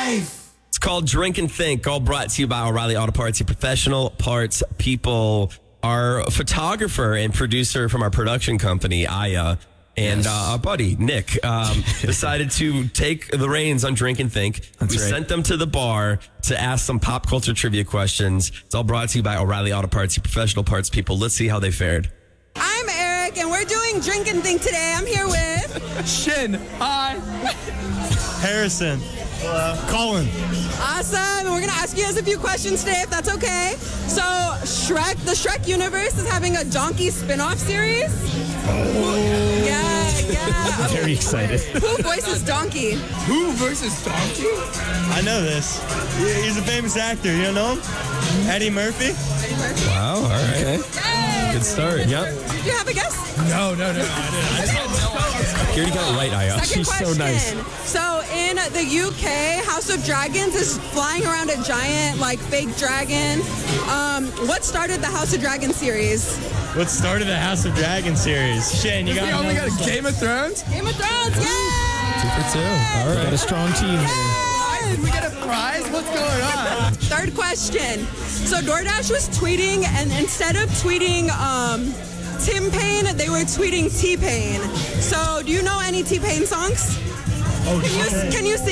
life. It's called Drink and Think, all brought to you by O'Reilly Auto Parts, your professional parts people. Our photographer and producer from our production company, Aya, and our buddy, Nick, decided to take the reins on Drink and Think. We sent them to the bar to ask some pop culture trivia questions. It's all brought to you by O'Reilly Auto Parts, your professional parts people. Let's see how they fared. I'm Eric, and we're doing Drink and Think today. I'm here with... Shin. Hi. Harrison. Hello. Colin. Awesome. And we're going to ask you guys a few questions today, if that's okay. So, the Shrek universe is having a Donkey spin-off series. Yeah. Very excited. Who voices Donkey? Who versus Donkey? I know this. He's a famous actor. You don't know him? Eddie Murphy. Wow, all right. Yay. Good start. Yep. Did you have a guess? No. I didn't. You already got it right, Aya. Second She's question. so nice. So in the UK, House of Dragons is flying around a giant, fake dragon. What started the House of Dragons series? What started the House of Dragon series? Shin, you got We only got Game of Thrones? Game of Thrones, yay! 2 for 2. All right. Got a strong team here. Did we get a prize? What's going on? Third question. So DoorDash was tweeting, and instead of tweeting Tim Payne, they were tweeting T-Pain. So do you know any T-Pain songs? Oh, Can you sing